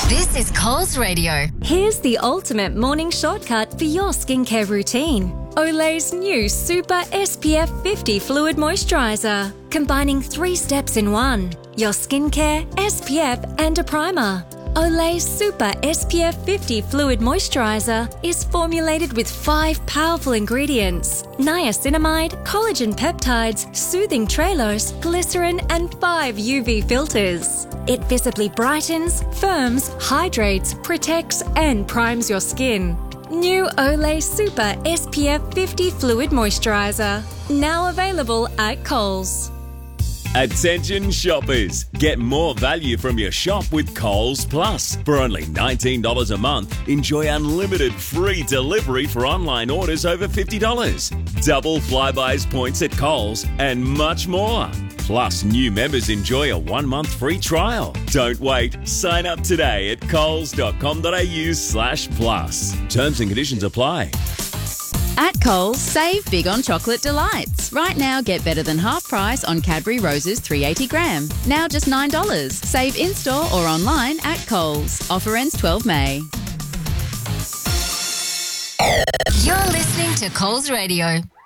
This is Coles Radio. Here's the ultimate morning shortcut for your skincare routine. Olay's new Super SPF 50 Fluid Moisturiser, combining 3 steps in one: your skincare, SPF and a primer. Olay's Super SPF 50 Fluid Moisturiser is formulated with 5 powerful ingredients: niacinamide, collagen peptides, soothing trailose, glycerin and 5 UV filters. It visibly brightens, firms, hydrates, protects and primes your skin. New Olay Super SPF 50 Fluid Moisturiser, now available at Coles. Attention shoppers, get more value from your shop with Coles Plus. For only $19 a month, enjoy unlimited free delivery for online orders over $50, double Flybuys points at Coles and much more. Plus, new members enjoy a 1-month free trial. Don't wait, sign up today at coles.com.au/plus. Terms and conditions apply. At Coles, save big on chocolate delights. Right now, get better than half price on Cadbury Roses 380 gram. Now just $9. Save in-store or online at Coles. Offer ends 12 May. You're listening to Coles Radio.